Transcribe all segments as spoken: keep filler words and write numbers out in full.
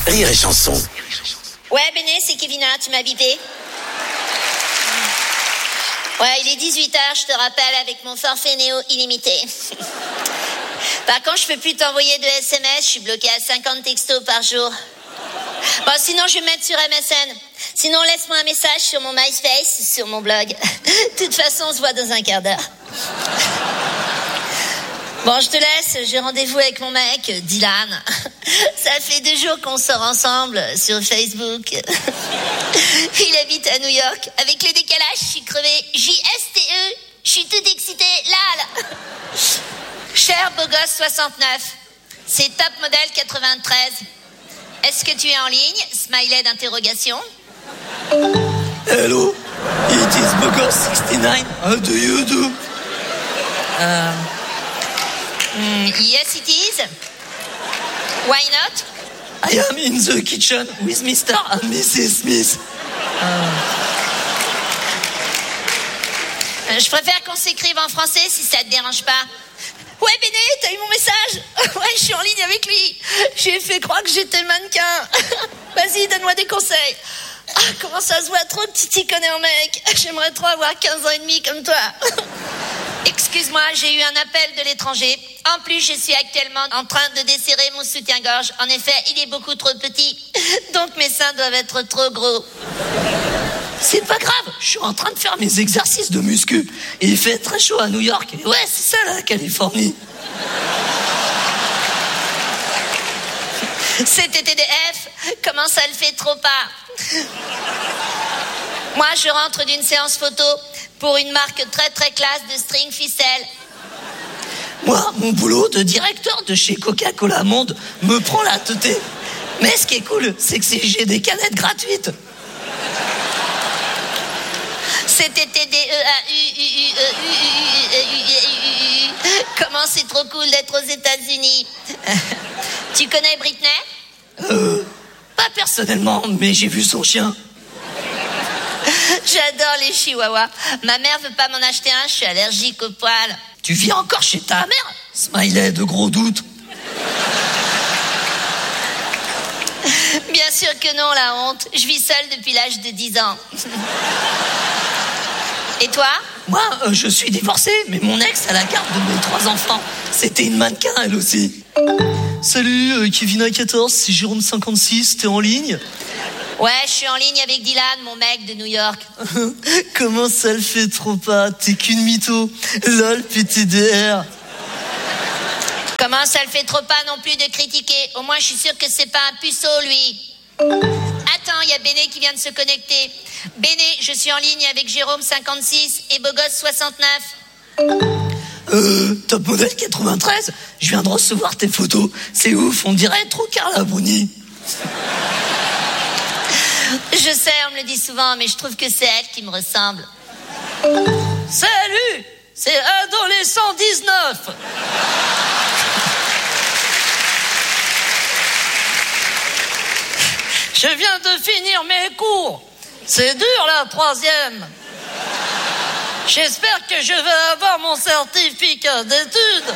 Rire et Chanson. Ouais, Béné, c'est Kevina, tu m'as bipé. Ouais, il est dix-huit heures, je te rappelle, avec mon forfait Néo illimité. Par contre, je peux plus t'envoyer de S M S, je suis bloquée à cinquante textos par jour. Bon, sinon, je vais me mettre sur M S N. Sinon, laisse-moi un message sur mon MySpace, sur mon blog. De toute façon, on se voit dans un quart d'heure. Bon, je te laisse, j'ai rendez-vous avec mon mec, Dylan. Ça fait deux jours qu'on sort ensemble sur Facebook. Il habite à New York. Avec le décalage, je suis crevée. J S T E, je suis toute excitée. Là, là. Cher beau gosse soixante-neuf, c'est top modèle quatre-vingt-treize. Est-ce que tu es en ligne? Smiley d'interrogation. Hello, it is beau gosse sixty-nine. How do you do? Um, mm, yes, it is. Why not? I am in the kitchen with Mister and Missus Smith. Euh, je préfère qu'on s'écrive en français si ça te dérange pas. Ouais, Béné, t'as eu mon message? Ouais, je suis en ligne avec lui. J'ai fait croire que j'étais mannequin. Vas-y, donne-moi des conseils. Ah, comment ça se voit trop que tu t'y connais en mec. J'aimerais trop avoir quinze ans et demi comme toi. Excuse-moi, j'ai eu un appel de l'étranger. En plus, je suis actuellement en train de desserrer mon soutien-gorge. En effet, il est beaucoup trop petit. Donc mes seins doivent être trop gros. C'est pas grave, je suis en train de faire mes exercices de muscu. Et il fait très chaud à New York. Et ouais, c'est ça la Californie. C'est T T D F, comment ça le fait trop pas? Moi, je rentre d'une séance photo pour une marque très très classe de string ficelle. Moi, mon boulot de directeur de chez Coca-Cola Monde me prend la teuté. Mais ce qui est cool, c'est que j'ai des canettes gratuites. C'est T T D E A U U U E U U U U. Comment c'est trop cool d'être aux États-Unis. Tu connais Britney? Euh, pas personnellement, mais j'ai vu son chien. J'adore les chihuahuas. Ma mère veut pas m'en acheter un, je suis allergique aux poils. Tu vis encore chez ta mère? Smiley de gros doutes. Bien sûr que non, la honte. Je vis seule depuis l'âge de dix ans. Et toi? Moi, euh, je suis divorcé, mais mon ex a la garde de mes trois enfants. C'était une mannequin, elle aussi. Salut, euh, Kevina quatorze, c'est Jérôme cinquante-six, t'es en ligne? Ouais, je suis en ligne avec Dylan, mon mec de New York. Comment ça le fait trop pas? T'es qu'une mytho. Lol, P T D R. Comment ça le fait trop pas non plus de critiquer? Au moins, je suis sûre que c'est pas un puceau, lui. Attends, il y a Béné qui vient de se connecter. Béné, je suis en ligne avec Jérôme cinquante-six et beau gosse soixante-neuf. Euh, top modèle quatre-vingt-treize. Je viens de recevoir tes photos. C'est ouf, on dirait trop Carla Bruni. Je sais, on me le dit souvent, mais je trouve que c'est elle qui me ressemble. Salut, c'est Adolescent dix-neuf. Je viens de finir mes cours. C'est dur la troisième. J'espère que je vais avoir mon certificat d'études.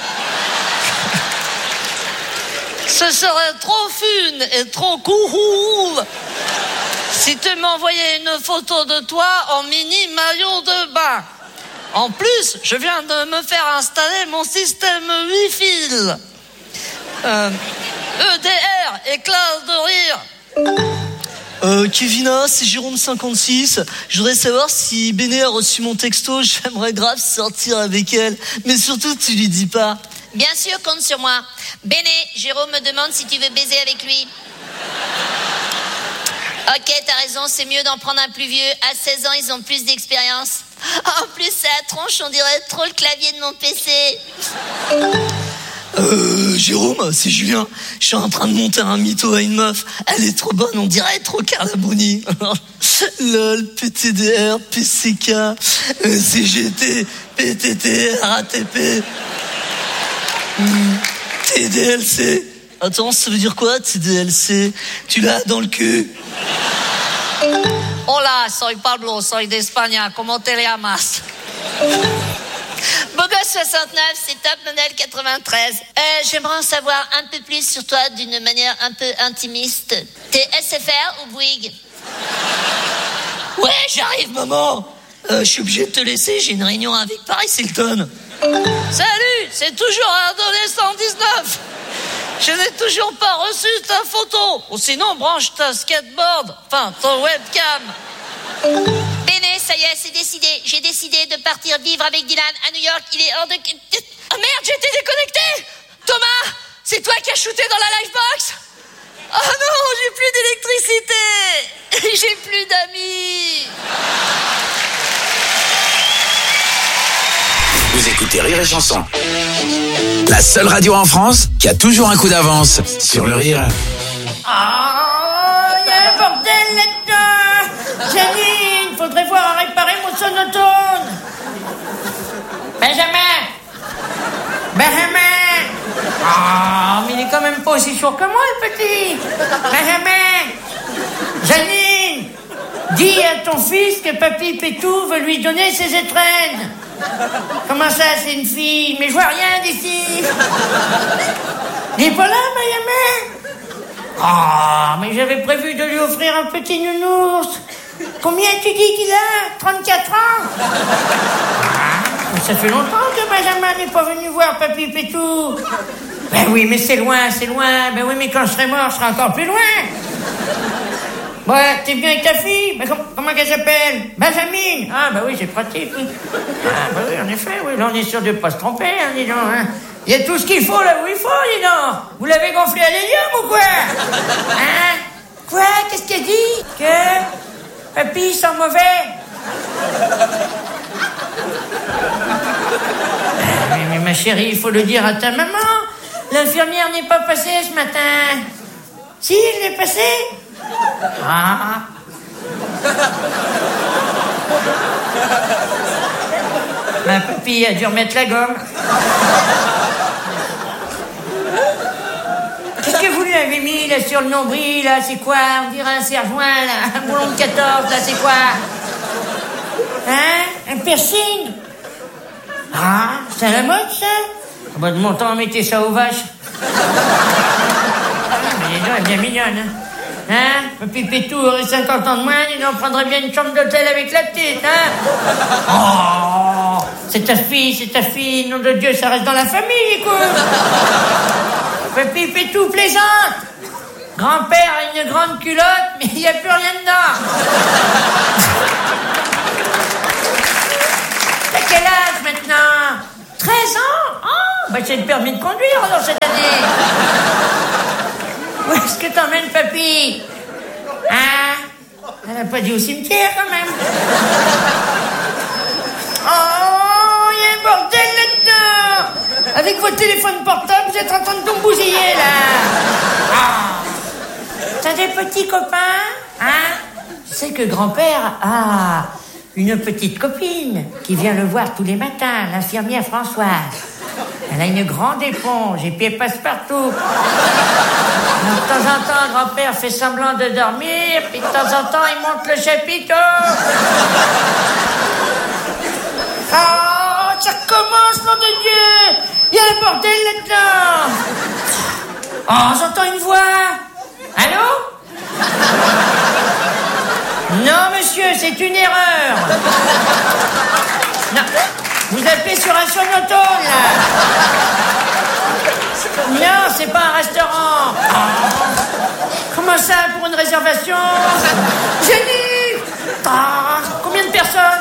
Ce serait trop fun et trop cool si tu m'envoyais une photo de toi en mini maillot de bain. En plus, je viens de me faire installer mon système Wi-Fi. Euh, E D R, éclat de rire. Euh, Kevina, c'est Jérôme cinquante-six. Je voudrais savoir si Béné a reçu mon texto. J'aimerais grave sortir avec elle. Mais surtout, tu lui dis pas. Bien sûr, compte sur moi. Béné, Jérôme me demande si tu veux baiser avec lui. Ok, t'as raison, c'est mieux d'en prendre un plus vieux. À seize ans, ils ont plus d'expérience. En plus, c'est à tronche, on dirait trop le clavier de mon P C. Euh, Jérôme, c'est Julien. Je suis en train de monter un mytho à une meuf. Elle est trop bonne, on dirait trop Carla Bruni. Lol, P T D R, P C K, C G T, P T T, R A T P, T D L C. Attends, ça veut dire quoi, T D L C? Tu l'as dans le cul? Hola, soy Pablo, soy de España. ¿Cómo te llamas? Beau gosse soixante-neuf, c'est top modèle quatre-vingt-treize. Euh, j'aimerais en savoir un peu plus sur toi d'une manière un peu intimiste. T'es S F R ou Bouygues? Ouais, j'arrive, maman. Euh, je suis obligé de te laisser, j'ai une réunion avec Paris Hilton. Salut, c'est toujours adolescent dix-neuf. Je n'ai toujours pas reçu ta photo. Ou sinon, branche ta skateboard, enfin, ton webcam. Béné, ça y est, c'est décidé. J'ai décidé de partir vivre avec Dylan à New York. Il est hors de... Oh merde, j'ai été déconnecté. Thomas, c'est toi qui as shooté dans la livebox? Oh non, j'ai plus d'électricité. J'ai plus d'amis. Vous écoutez Rire et Chanson, la seule radio en France qui a toujours un coup d'avance sur le rire. Ah, il y a un bordel là-dedans. Janine, faudrait voir à réparer mon sonotone. Benjamin. Benjamin. Ah, mais il est quand même pas aussi sourd que moi, le petit. Benjamin. Janine, dis à ton fils que Papy Pétou veut lui donner ses étrennes. Comment ça, c'est une fille? Mais je vois rien d'ici. Il est pas là, Benjamin? Ah, mais j'avais prévu de lui offrir un petit nounours. Combien tu dis qu'il a? trente-quatre ans? Ah, ça fait longtemps que Benjamin n'est pas venu voir Papy Pétou. Ben oui, mais c'est loin, c'est loin. Ben oui, mais quand je serai mort, je serai encore plus loin. Ouais, t'es bien avec ta fille? Ben, com- comment qu'elle s'appelle? Benjamin. Ah, bah oui, c'est pratique, oui. Ah, bah oui, en effet, oui. Là, on est sûr de pas se tromper, hein, dis donc, hein. Il y a tout ce qu'il faut là où il faut, dis donc. Vous l'avez gonflé à l'hélium ou quoi? Hein? Quoi? Qu'est-ce qu'elle dit? Que? Papy sent mauvais? mais, mais ma chérie, il faut le dire à ta maman. L'infirmière n'est pas passée ce matin. Si, elle est passée? Ah. Ma papille a dû remettre la gomme. Qu'est-ce que vous lui avez mis là sur le nombril là? C'est quoi? On dirait un serre-joint là, un boulon de quatorze là, c'est quoi? Hein? Un piercing? Ah, c'est à la mode ça? Bah, de mon temps, mettez ça aux vaches. Ah, mais les deux, elle est bien mignonne, hein? Hein? Papy Pétou aurait cinquante ans de moins, il en prendrait bien une chambre d'hôtel avec la petite, hein? Oh! C'est ta fille, c'est ta fille, nom de Dieu, ça reste dans la famille, écoute! Papy Pétou plaisante! Grand-père a une grande culotte, mais il n'y a plus rien dedans! T'as quel âge maintenant? treize ans? Oh! Bah, c'est le permis de conduire alors cette année! Où est-ce que t'emmènes, papy? Hein? Elle n'a pas dit au cimetière, quand même. Oh, il y a un bordel là-dedans. Avec votre téléphone portable, vous êtes en train de tout bousiller, là. Ah. T'as des petits copains? Hein? Tu sais que grand-père a une petite copine qui vient le voir tous les matins, l'infirmière Françoise. Elle a une grande éponge et puis elle passe partout. Donc, de temps en temps, grand-père fait semblant de dormir, puis de temps en temps, il monte le chapiteau. Oh, ça recommence, nom de Dieu! Il y a un bordel là-dedans! Oh, j'entends une voix! Allô? Non, monsieur, c'est une erreur! Non, vous appelez sur un sonotone, là! Non, c'est pas un restaurant. Oh. Comment ça, pour une réservation? Génie. Ah, combien de personnes?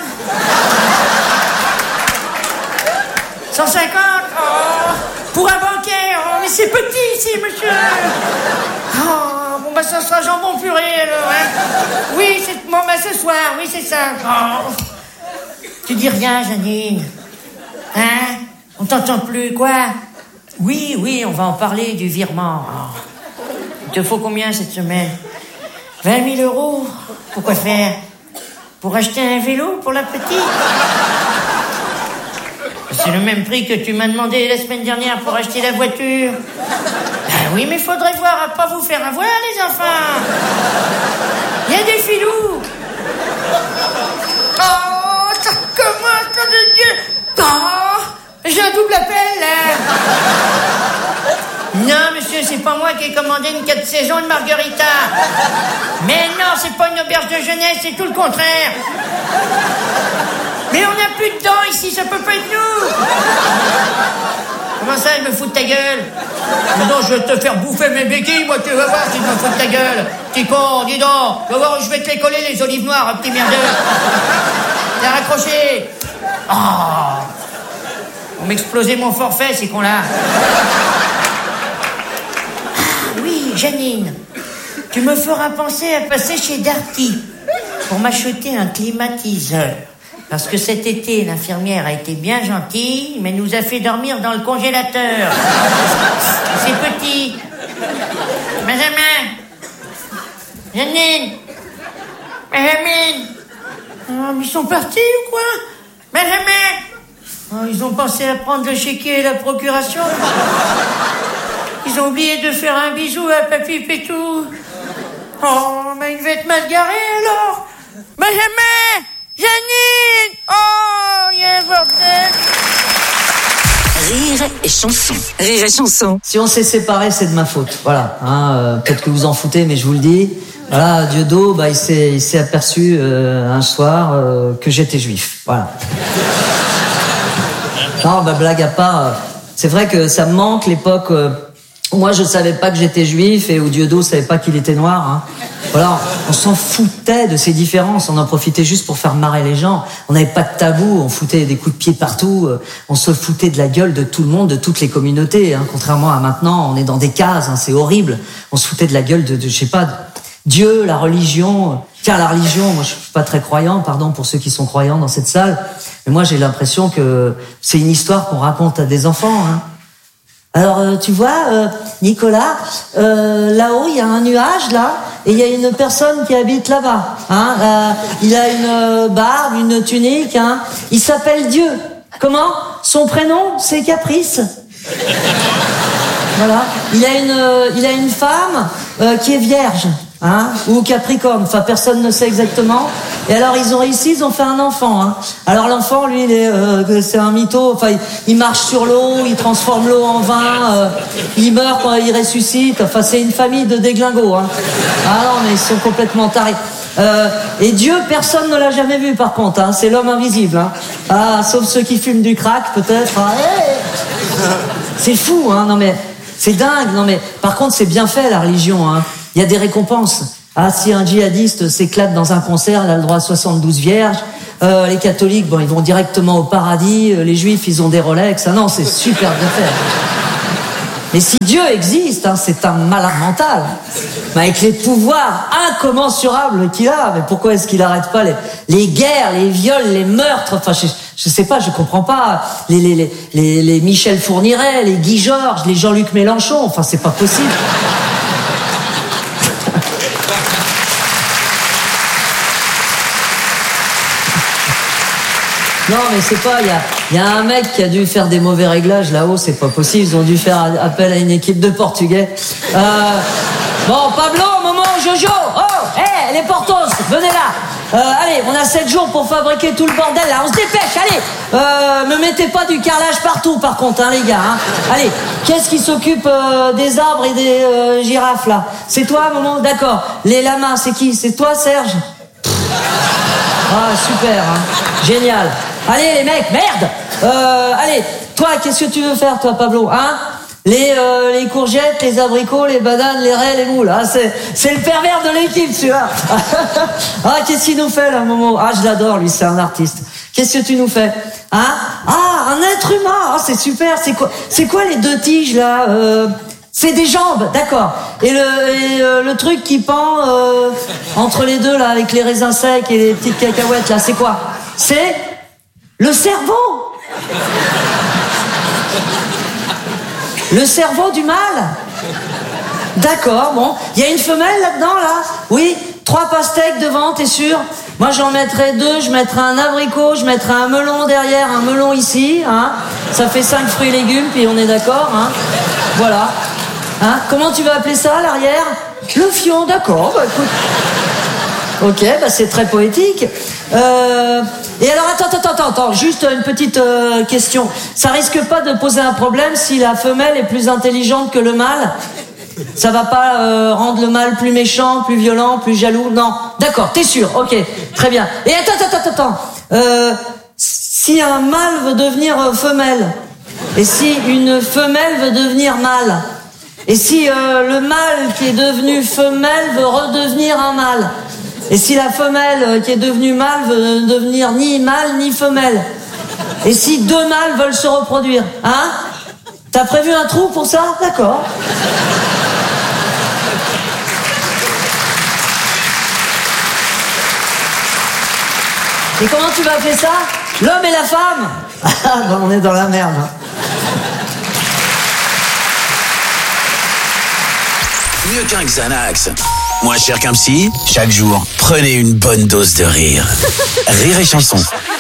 cent cinquante. Oh. Pour un banquet. Oh, mais c'est petit ici, monsieur. Oh, bon, bah, ça sera jambon purée, alors, hein. Oui, c'est... Bon, bah, ce soir, oui, c'est ça. Oh. Tu dis rien, Janine. Hein? On t'entend plus, quoi? Oui, oui, on va en parler du virement. Oh. Il te faut combien cette semaine? vingt mille euros. Pourquoi faire? Pour acheter un vélo pour la petite? C'est le même prix que tu m'as demandé la semaine dernière pour acheter la voiture. Ben oui, mais faudrait voir à pas vous faire avoir, les enfants. Il y a des filous. Oh, ça commence, nom de Dieu. Oh, J'ai un double appel, là. Non, monsieur, c'est pas moi qui ai commandé une quatre saisons de margarita. Mais non, c'est pas une auberge de jeunesse, c'est tout le contraire. Mais on n'a plus de dents ici, ça peut pas être nous. Comment ça, je me fous de ta gueule? Non, je vais te faire bouffer mes béquilles, moi, tu vas voir si je me fous de ta gueule. Petit con, dis donc. Tu vas voir où je vais te les coller, les olives noires, un petit merdeux. T'as raccroché. Oh. On m'explosait mon forfait, ces cons-là. Ah oui, Janine. Tu me feras penser à passer chez Darty pour m'acheter un climatiseur. Parce que cet été, l'infirmière a été bien gentille, mais nous a fait dormir dans le congélateur. C'est petit. Benjamin. Janine. Benjamin. Oh, mais ils sont partis ou quoi? Benjamin. Oh, ils ont pensé à prendre le chéquier et la procuration. Ils ont oublié de faire un bisou à Papy Pétou. Oh, mais il va être mal garé alors. Benjamin. Janine! Oh, il y a un bordel! Rire et chanson. Rire et chanson. Si on s'est séparés, c'est de ma faute. Voilà. Hein, euh, peut-être que vous en foutez, mais je vous le dis. Voilà, Dieudo, bah, il s'est, il s'est aperçu euh, un soir euh, que j'étais juif. Voilà. Non, bah, blague à part, euh, c'est vrai que ça me manque l'époque euh, où moi je savais pas que j'étais juif et où Dieudo savait pas qu'il était noir. Hein. Voilà, on s'en foutait de ces différences, on en profitait juste pour faire marrer les gens. On n'avait pas de tabou, on foutait des coups de pied partout, on se foutait de la gueule de tout le monde, de toutes les communautés. Hein. Contrairement à maintenant, on est dans des cases, hein, c'est horrible. On se foutait de la gueule de, de je sais pas, Dieu, la religion. Tiens, la religion, moi je suis pas très croyant, pardon pour ceux qui sont croyants dans cette salle, mais moi j'ai l'impression que c'est une histoire qu'on raconte à des enfants. Hein. Alors, euh, tu vois, euh, Nicolas, euh, là-haut, il y a un nuage, là, et il y a une personne qui habite là-bas. Hein, euh, il a une euh, barbe, une tunique, hein. Il s'appelle Dieu. Comment? Son prénom, c'est Caprice. Voilà. Il a une, euh, il a une femme euh, qui est vierge, hein, ou Capricorne. Enfin, personne ne sait exactement. Et alors, ils ont réussi, ils ont fait un enfant. Hein. Alors, l'enfant, lui, il est, euh, c'est un mytho. Enfin, il, il marche sur l'eau, il transforme l'eau en vin. Euh, il meurt quand il ressuscite. Enfin, c'est une famille de déglingos. Hein. Ah non, mais ils sont complètement tarés. Euh, et Dieu, personne ne l'a jamais vu, par contre. Hein. C'est l'homme invisible. Hein. Ah, sauf ceux qui fument du crack, peut-être. Ah, hey c'est fou, hein. Non mais c'est dingue. Non mais par contre, c'est bien fait la religion. Hein. Il y a des récompenses. Ah, si un djihadiste s'éclate dans un concert, il a le droit à soixante-douze vierges. Euh, les catholiques, bon, ils vont directement au paradis. Les juifs, ils ont des Rolex. Ah non, c'est super bien fait. Mais si Dieu existe, hein, c'est un malade mental. Mais avec les pouvoirs incommensurables qu'il a, mais pourquoi est-ce qu'il arrête pas les, les guerres, les viols, les meurtres? Enfin, je, je sais pas, je comprends pas. Les, les, les, les, les Michel Fourniret, les Guy Georges, les Jean-Luc Mélenchon. Enfin, c'est pas possible. Non, mais c'est pas, il y a, il y a un mec qui a dû faire des mauvais réglages là-haut, c'est pas possible, ils ont dû faire appel à une équipe de Portugais. Euh, bon, Pablo, Momo, Jojo, oh, hé, hey, les Portos, venez là. Euh, allez, on a sept jours pour fabriquer tout le bordel là, on se dépêche, allez. Euh, me mettez pas du carrelage partout par contre, hein, les gars. Hein. Allez, qu'est-ce qui s'occupe euh, des arbres et des euh, girafes là? C'est toi, Momo? D'accord. Les lamas, c'est qui? C'est toi, Serge? Ah, super, hein. Génial. Allez, les mecs, merde. Euh, allez, toi, qu'est-ce que tu veux faire, toi, Pablo? Hein? Les, euh, les courgettes, les abricots, les bananes, les raies, les moules. Hein? C'est, c'est le pervers de l'équipe, celui-là. Ah, qu'est-ce qu'il nous fait, là, Momo? Ah, je l'adore, lui, c'est un artiste. Qu'est-ce que tu nous fais? Hein? Ah, un être humain. Ah, c'est super. C'est quoi, c'est quoi les deux tiges, là? Euh... C'est des jambes, d'accord. Et le, et euh, le truc qui pend euh, entre les deux, là, avec les raisins secs et les petites cacahuètes, là, c'est quoi? C'est le cerveau. Le cerveau du mâle. D'accord, bon. Il y a une femelle là-dedans, là? Oui. Trois pastèques devant, t'es sûr? Moi, j'en mettrais deux. Je mettrais un abricot, je mettrais un melon derrière, un melon ici, hein. Ça fait cinq fruits et légumes, puis on est d'accord, hein. Voilà. Hein? Comment tu vas appeler ça, l'arrière? Le fion, d'accord, bah écoute. Ok, bah c'est très poétique. Euh, Et alors, attends, attends, attends, attends, juste une petite euh, question. Ça risque pas de poser un problème si la femelle est plus intelligente que le mâle? Ça va pas euh, rendre le mâle plus méchant, plus violent, plus jaloux? Non. D'accord, t'es sûr? Ok, très bien. Et attends, attends, attends, attends. Euh, si un mâle veut devenir euh, femelle, et si une femelle veut devenir mâle, et si euh, le mâle qui est devenu femelle veut redevenir un mâle, et si la femelle qui est devenue mâle veut devenir ni mâle ni femelle, et si deux mâles veulent se reproduire, hein? T'as prévu un trou pour ça? D'accord. Et comment tu vas appeler ça? L'homme et la femme? Ah, ben on est dans la merde. Hein. Mieux qu'un Xanax. Moins cher qu'un psy, chaque jour, prenez une bonne dose de rire. Rire et chanson.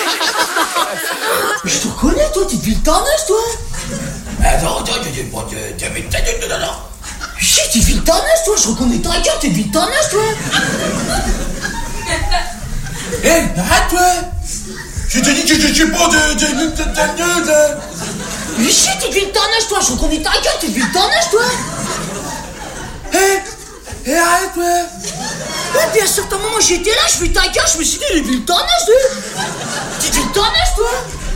Je te reconnais, toi, t'es viltanaise, toi. Attends, attends, t'as mis ta gueule dedans, non? Si, t'es viltanaise, toi, je reconnais ta gueule, t'es viltanaise, toi. Hé, hey, arrête, toi. Je te dis que je suis pas de viltanaise, là. Mais si, t'es viltanaise, toi, je reconnais ta gueule, t'es viltanaise, toi. Hé, hey, hé, hey, arrête, toi. Ouais, puis à un certain moment, j'étais là, je fais ta gueule, je me suis dit, il est viltanaise, toi. T'es viltanaise, toi.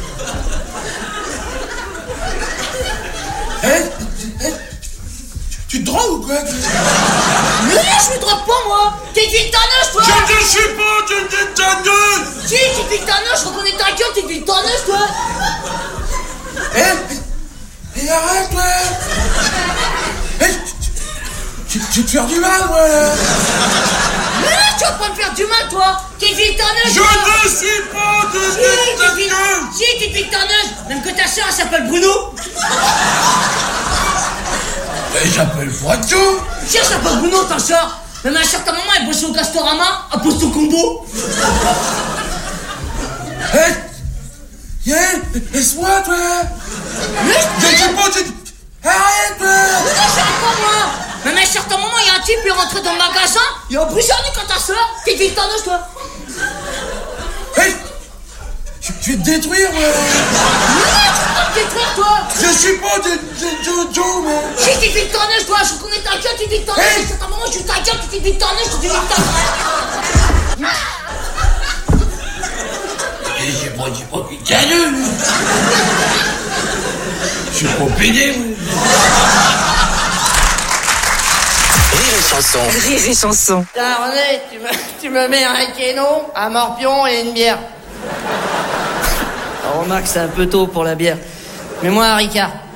Hé, hey, hey, tu te drogues ou quoi? Mais non, je me drogue pas, moi. T'es viltanaise, toi. Je ne suis pas de viltanaise. Si, t'es viltanaise, je reconnais ta gueule, t'es viltanaise, toi. Hé, hey, hey, arrête, toi. Hé, hey, tu, tu, tu te faire du mal, moi, là. Mais là, tu vas pas me faire du mal, toi. T'es viltanaise, Je toi. ne suis pas de viltanaise. Si, t'es viltanaise. Même que ta soeur, elle s'appelle Bruno. Elle s'appelle Poitou. Si, elle s'appelle Bruno, ta soeur. Même à un certain moment, elle bosse au Castorama, à Posto Combo. Hé, hey, hey, laisse-moi, toi. Mais je ne suis pas de... Arrête, toi. Mais non, j'arrête pas, moi. Même à un certain moment, il y a un type, il est rentré dans le magasin, il a brûlé quand ta soeur. T'es viltanaise, toi. Hé, hey, je, je vais te détruire, moi. Mais non, tu vas pas te détruire, toi. Je suis pas de, de Jojo, moi. Si, t'es viltanaise, toi. Je reconnais ta gueule, t'es viltanaise. Hey. À un certain moment, je suis ta gueule, t'es viltanaise, t'es viltanaise. J'ai pas dit pas viltanaise. Je suis pas pédé, moi. Rire et chanson. Rire et chanson. Tiens, René, tu me, tu me mets un kénon, un morpion et une bière. Alors, remarque, c'est un peu tôt pour la bière. Mets-moi un Ricard.